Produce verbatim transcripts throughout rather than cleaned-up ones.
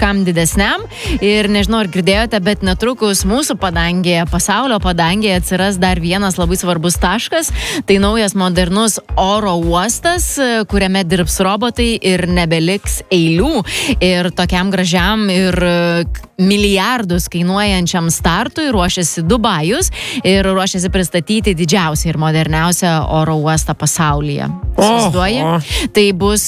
kažkam didesniam. Ir nežinau, ar girdėjote, bet netrukus mūsų padangėje, pasaulio padangėje atsiras dar vienas labai svarbus taškas. Tai naujas modernus oro uostas, kuriame dirbs robotai ir nebeliks eilių. Ir tokiam gražiam ir milijardus kainuojančiam startui ruošiasi Dubajus ir ruošiasi pristatyti didžiausią ir moderniausią oro uostą pasaulyje. Įsivaizduoji? Oh, oh. Tai bus,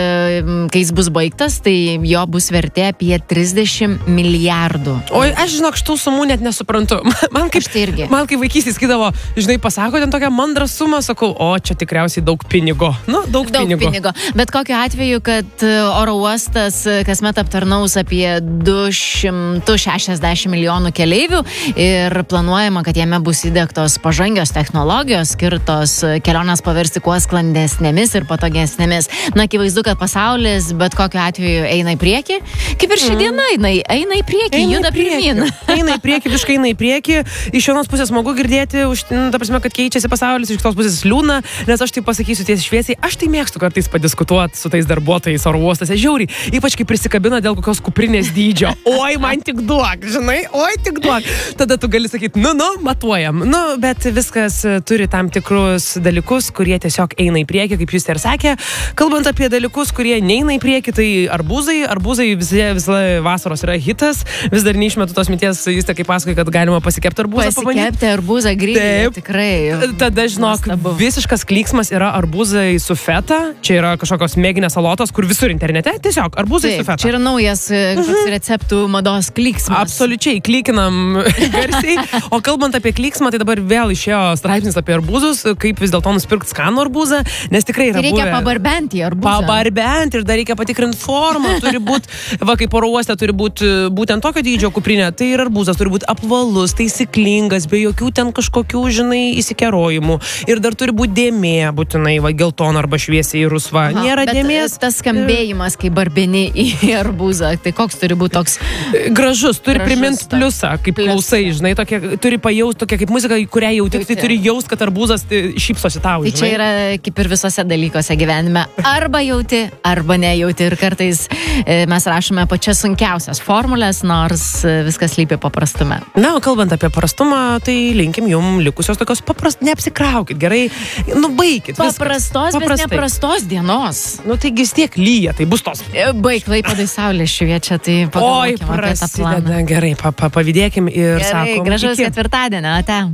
kai jis bus baigtas, tai jo bus vertė apie trisdešimt milijardų. Oi, aš žinok, šitų sumų net nesuprantu. Man kaip, tai irgi. Man kaip vaikystės skydavo, žinai, pasako ten tokią mandrą sumą, sakau, o čia tikriausiai daug pinigo. Nu, daug, daug pinigo. pinigo. Bet kokiu atveju, kad oro uostas kasmet aptarnaus apie du šimtus šešiasdešimt milijonų keleivių ir planuojama, kad jame bus įdiegtos pažangios technologijos, skirtos keliones paversti kuo sklandesnėmis ir patogesnėmis. Na, akivaizdu, kad pasaulis bet kokiu atveju eina į priekį. Kaip ir ši diena, eina, eina į priekį, eina juda pirmyn. Eina į priekį, visiškai eina į priekį. Iš vienos pusės smagu girdėti, už, ta prasme, kad keičiasi pasaulis, iš kitos pusės liūna, nes aš tai pasakysiu tiesiai šviesiai, aš tai mėgstu kartais padiskutuoti su tais darbuotojais oro uostose, žiauriai, ypač kai prisikabina dėl kokios kuprinės dydžio. Oi, man tik duok, žinai, oi, tik duok. Tada tu gali sakyti, nu, nu, matuojam. Nu, bet viskas turi tam tikrus dalykus, kurie tiesiog eina į priekį, kaip jūs ir sakė. Kalbant apie dalykus, kurie neina į priekį, tai arbūzai, arbūzai visą, visą vasaros yra hitas. Vis dar neišmetu tos minties, jūs tai kaip pasakai, kad galima pasikepti arbūzą. Pasikepti arbūzą grįžti, tikrai. Tada, žinok, nuostabu. Visiškas klyksmas yra arbūzai su feta. Čia yra kažkokios mėginės salotos, kur visur internete. Tiesiog arbūzai Taip, su feta. Čia yra naujas kažkoks receptų mados klyksmas. Absoliučiai, klykinam garsiai. O kalbant apie klyksmą, tai dabar vėl išėjo straipsnis apie arbūzus, kaip vis dėlto nusipirkti skanų arbūzą, nes tikrai yra reikia buvę... pabarbenti arbūzą. Pabarbenti ir dar reikia patikrinti formą. Turi būti, va, kaip oro uoste turi būti būtent tokio dydžio kuprinė, tai ir arbūzas turi būti apvalus, taisyklingas, be jokių ten kažkokių, žinai, įsikerojimų. Ir dar turi būti dėmė, būtinai, va, geltona arba šviesiai rusva. Aha, nėra dėmės. Tas skambėjimas, kai barbini į arbūzą, tai koks turi būti toks... Gražus, turi priminti ta. pliusą, kaip Plius. klausai, žinai, tokia, turi pajaust, tokia kaip muzika, kurią jauti, tai turi jaust, kad arbūzas šypsosi tau, žinai. Tai čia yra kaip ir visose dalykuose gyvenime. Arba jauti, arba nejauti. Ir kartais e, mes rašome pačias sunkiausias formulės, nors viskas slypi paprastume. Na, o kalbant apie paprastumą, tai linkim jum likusios tokios paprast, neapsikraukit, gerai, nubaikit. Paprastos, bet neprastos dienos. Nu, taigi vis tiek lyja, tai bus tos. Baik, Klaipėdai saulė šviečia, tai pagalvokim apie tą planą. Gerai, pa, pa, pavydėkim ir gerai, sakom. Gražaus ketvirtadienio, ate.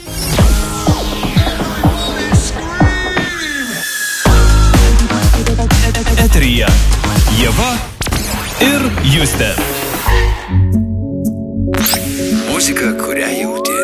Eteryje Ieva ir Justė. Muzika, kurią jauti.